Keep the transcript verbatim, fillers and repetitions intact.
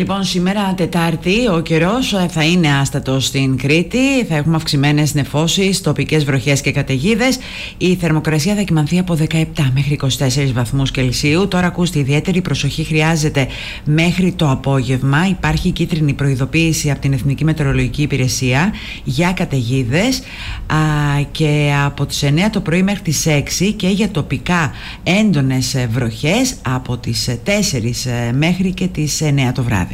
Λοιπόν, σήμερα Τετάρτη ο καιρός θα είναι άστατος στην Κρήτη. Θα έχουμε αυξημένες νεφώσεις, τοπικές βροχές και καταιγίδες. Η θερμοκρασία θα κυμανθεί από δεκαεπτά μέχρι είκοσι τέσσερις βαθμούς Κελσίου. Τώρα ακούστε, ιδιαίτερη προσοχή χρειάζεται μέχρι το απόγευμα. Υπάρχει κίτρινη προειδοποίηση από την Εθνική Μετεωρολογική Υπηρεσία για καταιγίδες α, και από τις εννιά το πρωί μέχρι τις έξι, και για τοπικά έντονες βροχές από τις τέσσερις μέχρι και τις εννιά το βράδυ.